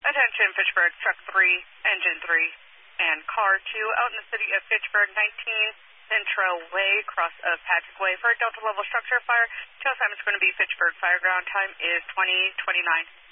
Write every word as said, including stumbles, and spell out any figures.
Attention Fitchburg, truck three, engine three, and car two out in the city of Fitchburg, nineteen Central Way, cross of Patrick Way for a Delta level structure fire. Tail time is going to be Fitchburg. Fireground time is twenty twenty-nine.